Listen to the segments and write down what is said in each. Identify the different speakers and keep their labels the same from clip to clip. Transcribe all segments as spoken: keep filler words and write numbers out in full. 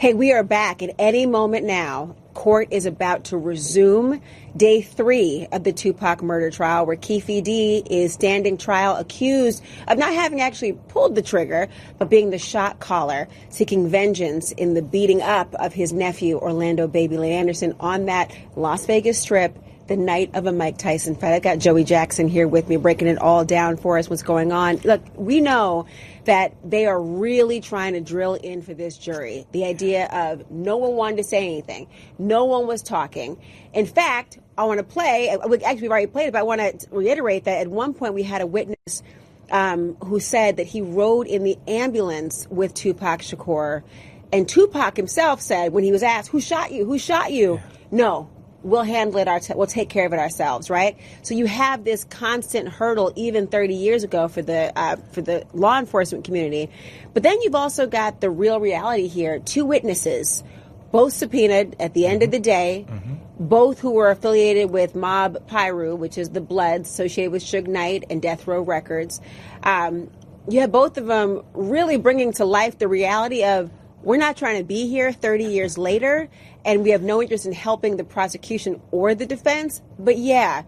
Speaker 1: Hey, we are back at any moment now. Court is about to resume day three of the Tupac murder trial, where Keffe D is standing trial accused of not having actually pulled the trigger, but being the shot caller, seeking vengeance in the beating up of his nephew, Orlando Baby Lee Anderson, on that Las Vegas Strip the night of a Mike Tyson fight. I got Joey Jackson here with me, breaking it all down for us, what's going on. Look, we know that they are really trying to drill in for this jury. The idea of no one wanted to say anything. No one was talking. In fact, I want to play, actually we've already played it, but I want to reiterate that at one point we had a witness um, who said that he rode in the ambulance with Tupac Shakur. And Tupac himself said, when he was asked, who shot you? Who shot you? Yeah. No. We'll handle it, our we'll take care of it ourselves, right? So you have this constant hurdle even thirty years ago for the uh, for the law enforcement community. But then you've also got the real reality here. Two witnesses, both subpoenaed at the end mm-hmm. of the day, mm-hmm. both who were affiliated with Mob Piru, which is the Bloods associated with Suge Knight and Death Row Records. Um, you have both of them really bringing to life the reality of, we're not trying to be here thirty years later, and we have no interest in helping the prosecution or the defense. But yeah,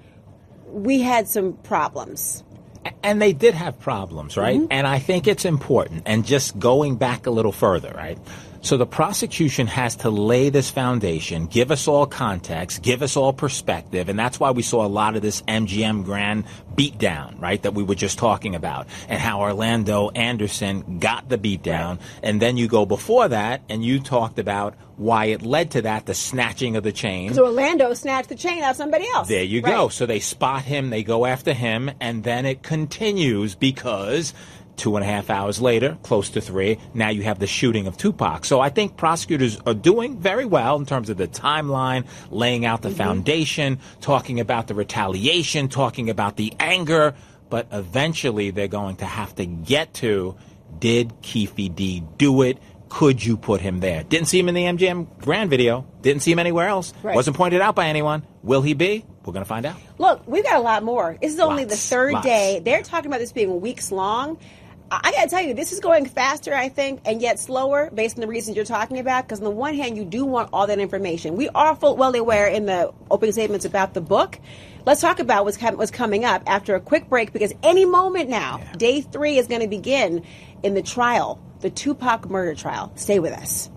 Speaker 1: we had some problems.
Speaker 2: And they did have problems, right? Mm-hmm. And I think it's important. And just going back a little further, right? So the prosecution has to lay this foundation, give us all context, give us all perspective, and that's why we saw a lot of this M G M Grand beatdown, right, that we were just talking about, and how Orlando Anderson got the beatdown. Right. And then you go before that, and you talked about why it led to that, the snatching of the chain.
Speaker 1: Because Orlando snatched the chain out of somebody else.
Speaker 2: There you
Speaker 1: right.
Speaker 2: go. So they spot him, they go after him, and then it continues because two and a half hours later, close to three, now you have the shooting of Tupac. So I think prosecutors are doing very well in terms of the timeline, laying out the mm-hmm. foundation, talking about the retaliation, talking about the anger, but eventually they're going to have to get to, did Keffe D do it? Could you put him there? Didn't see him in the M G M Grand video. Didn't see him anywhere else. Right. Wasn't pointed out by anyone. Will he be? We're going to find out.
Speaker 1: Look, we've got a lot more. This is only
Speaker 2: lots,
Speaker 1: the third
Speaker 2: lots.
Speaker 1: day. They're talking about this being weeks long. I got to tell you, this is going faster, I think, and yet slower based on the reasons you're talking about, because on the one hand, you do want all that information. We are full, well aware in the opening statements about the book. Let's talk about what's, com- what's coming up after a quick break, because any moment now, yeah. day three is going to begin in the trial, the Tupac murder trial. Stay with us.